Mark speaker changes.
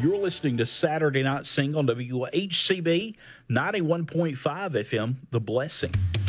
Speaker 1: You're listening to Saturday Night Sing on WHCB 91.5 FM, The Blessing.